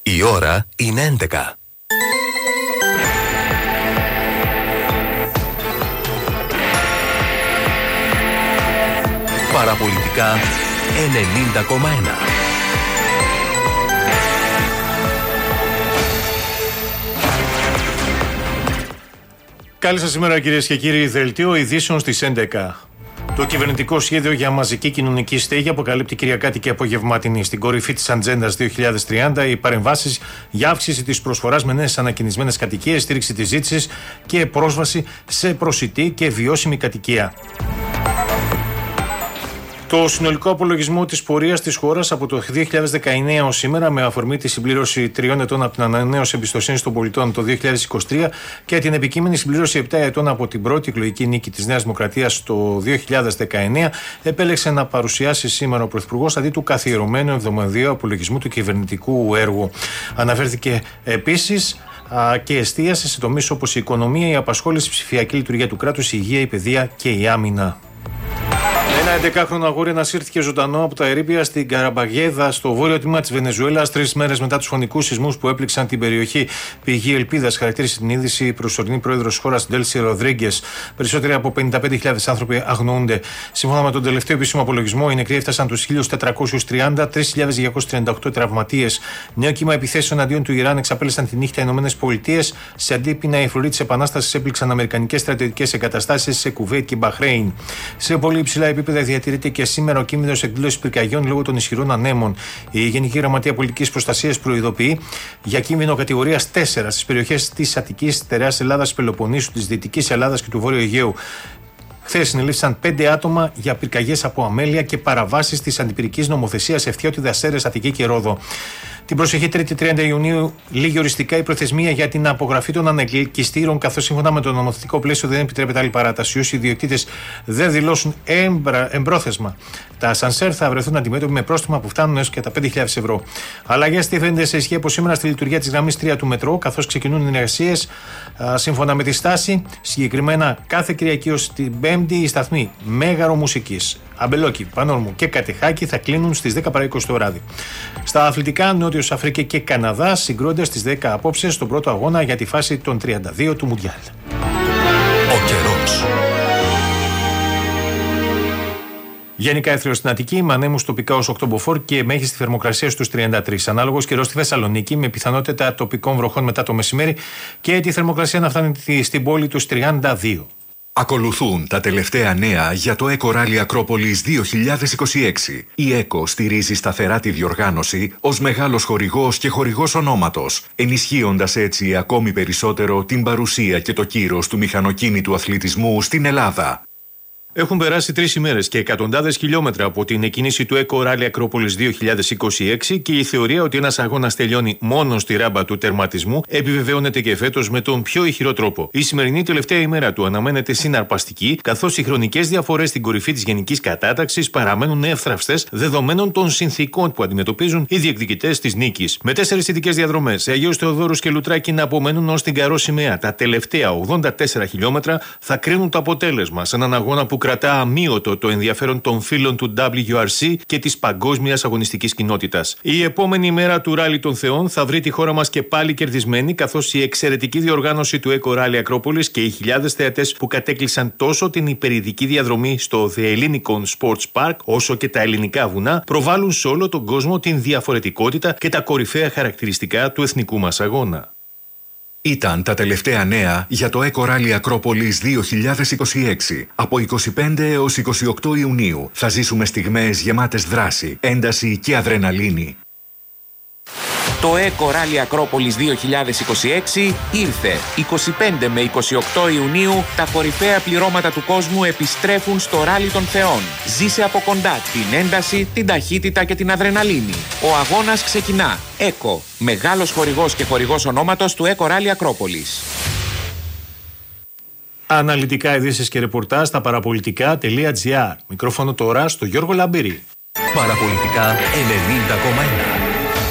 Η ώρα είναι 11. Παραπολιτικά 90,1. Καλή σας ημέρα, κυρίες και κύριοι. Δελτίο ειδήσεων στις 11. Το κυβερνητικό σχέδιο για μαζική κοινωνική στέγη αποκαλύπτει Κυριακάτικη και απογευματινή. Στην κορυφή της Ατζέντας 2030, οι παρεμβάσεις για αύξηση της προσφοράς με νέες ανακαινισμένες κατοικίες, στήριξη της ζήτησης και πρόσβαση σε προσιτή και βιώσιμη κατοικία. Το συνολικό απολογισμό της πορείας της χώρας από το 2019 ως σήμερα, με αφορμή τη συμπλήρωση 3 ετών από την ανανέωση εμπιστοσύνης των πολιτών το 2023 και την επικείμενη συμπλήρωση 7 ετών από την πρώτη εκλογική νίκη της Νέας Δημοκρατίας το 2019, επέλεξε να παρουσιάσει σήμερα ο Πρωθυπουργός αντί του καθιερωμένου εβδομαδιαίου απολογισμού του κυβερνητικού έργου. Αναφέρθηκε επίσης και εστίασε σε τομείς όπως η οικονομία, η απασχόληση, η ψηφιακή λειτουργία του κράτους, η υγεία, η παιδεία και η άμυνα. Ένα 11χρονο αγόρι ανασύρθηκε ζωντανό από τα ερείπια στην Καραμπαγέδα, στο βόρειο τμήμα της Βενεζουέλας, 3 μέρες μετά τους φωνικούς σεισμούς που έπληξαν την περιοχή. Πηγή Ελπίδας χαρακτήρισε την είδηση η προσωρινή πρόεδρος της χώρας, Ντέλσι Ροδρίγκες. Περισσότεροι από 55.000 άνθρωποι αγνοούνται. Σύμφωνα με τον τελευταίο επίσημο απολογισμό, οι νεκροί έφτασαν τους 1.430, 3.238 τραυματίες. Νέο κύμα επιθέσεων αντίον του Ιράν εξαπέλυσαν τη νύχτα οι ΗΠΑ. Σε αντίπεινα, οι φρουροί της Επανάστασης έπληξαν αμερικανικές στρατιωτικές εγκαταστάσεις σε Κουβέιτ και Μπαχρέιν. Σε πολύ υψηλά επίπεδα διατηρείται και σήμερα ο κίνδυνος εκδήλωσης πυρκαγιών λόγω των ισχυρών ανέμων. Η Γενική Γραμματεία Πολιτικής Προστασίας προειδοποιεί για κίνδυνο κατηγορίας 4 στις περιοχές της Αττικής, της Στερεάς Ελλάδας, Πελοποννήσου, της Δυτικής Ελλάδας και του Βόρειου Αιγαίου. Χθες συνελήφθησαν 5 άτομα για πυρκαγιές από αμέλεια και παραβάσεις της αντιπυρικής νομοθεσίας σε Ευθιώτη, Ασσέρες, Αττική και Ρόδο. Την προσεχή 3η 30 Ιουνίου λήγει οριστικά η προθεσμία για την απογραφή των ανελκυστήρων, καθώς σύμφωνα με το νομοθετικό πλαίσιο δεν επιτρέπεται άλλη παράταση. Όσοι ιδιοκτήτες δεν δηλώσουν εμπρόθεσμα τα ασανσέρ θα βρεθούν αντιμέτωποι με πρόστιμα που φτάνουν έως και τα 5.000 ευρώ. Αλλαγές τίθενται σε ισχύ από σήμερα στη λειτουργία της γραμμής 3 του μετρό, καθώς ξεκινούν οι εργασίες σύμφωνα με τη στάση. Συγκεκριμένα, κάθε Κυριακή ως την Πέμπτη, οι σταθμοί Μέγαρο Μουσικής, Αμπελόκη, Πανόρμου και Κατεχάκη θα κλείνουν στις 10 παρά 20 το βράδυ. Στα αθλητικά, Νότιος Αφρική και Καναδά συγκρούνται στις 10 απόψε στον πρώτο αγώνα για τη φάση των 32 του Μουντιάλ. Ο καιρός. Γενικά έθριο στην Αττική, με ανέμους τοπικά ως 8 μποφόρ και μέγιστη θερμοκρασία στους 33. Ανάλογος καιρός στη Θεσσαλονίκη, με πιθανότητα τοπικών βροχών μετά το μεσημέρι και τη θερμοκρασία να φτάνει στην πόλη τους 32. Ακολουθούν τα τελευταία νέα για το ΕΚΟ Ράλι Ακρόπολης 2026. Η ΕΚΟ στηρίζει σταθερά τη διοργάνωση ως μεγάλος χορηγός και χορηγός ονόματος, ενισχύοντας έτσι ακόμη περισσότερο την παρουσία και το κύρος του μηχανοκίνητου αθλητισμού στην Ελλάδα. Έχουν περάσει 3 ημέρες και εκατοντάδες χιλιόμετρα από την εκκίνηση του ΕΚΟ Ράλι Ακρόπολης 2026 και η θεωρία ότι ένας αγώνας τελειώνει μόνο στη ράμπα του τερματισμού επιβεβαιώνεται και φέτος με τον πιο ηχηρό τρόπο. Η σημερινή τελευταία ημέρα του αναμένεται συναρπαστική, καθώς οι χρονικές διαφορές στην κορυφή της γενικής κατάταξης παραμένουν εύθραυστες δεδομένων των συνθήκων που αντιμετωπίζουν οι διεκδικητές της νίκης. Με 4 ειδικές διαδρομές, Αγίος Θεοδόρους και Λουτράκη να απομένουν ως την Καρό Σημαία. Τα τελευταία 84 χιλιόμετρα θα κρίνουν το αποτέλεσμα σε έναν αγώνα που κρατά αμύωτο το ενδιαφέρον των φίλων του WRC και της παγκόσμιας αγωνιστικής κοινότητας. Η επόμενη μέρα του Ράλι των Θεών θα βρει τη χώρα μας και πάλι κερδισμένη, καθώς η εξαιρετική διοργάνωση του ΕΚΟ Ράλι Ακρόπολης και οι χιλιάδες θεατές που κατέκλυσαν τόσο την υπερηδική διαδρομή στο The Hellinikon Sports Park όσο και τα ελληνικά βουνά προβάλλουν σε όλο τον κόσμο την διαφορετικότητα και τα κορυφαία χαρακτηριστικά του εθνικού μας αγώνα. Ήταν τα τελευταία νέα για το ΕΚΟ Ράλι Ακρόπολης 2026. Από 25 έως 28 Ιουνίου θα ζήσουμε στιγμές γεμάτες δράση, ένταση και αδρεναλίνη. Το ΕΚΟ Ράλι Ακρόπολης 2026 ήρθε. 25 με 28 Ιουνίου τα κορυφαία πληρώματα του κόσμου επιστρέφουν στο Ράλι των Θεών. Ζήσε από κοντά την ένταση, την ταχύτητα και την αδρεναλίνη. Ο αγώνας ξεκινά. ΕΚΟ, μεγάλος χορηγός και χορηγός ονόματος του ΕΚΟ Ράλι Ακρόπολης. Αναλυτικά ειδήσεις και ρεπορτάζ στα παραπολιτικά.gr. Μικρόφωνο τώρα στο Γιώργο Λαμπύρη. Παραπολιτικά 90,1.